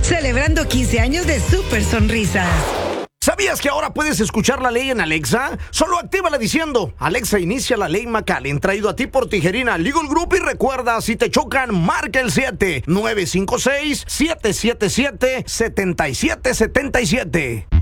Celebrando 15 años de Super Sonrisas. ¿Sabías que ahora puedes escuchar la ley en Alexa? Solo actívala diciendo: Alexa, inicia la ley McAllen, traído a ti por Tijerina Legal Group. Y recuerda, si te chocan, marca el 7-956-777-7777.